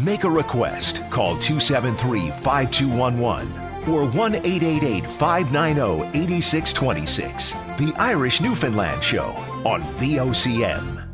make a request. Call 273-5211 or 1-888-590-8626. The Irish Newfoundland Show on VOCM.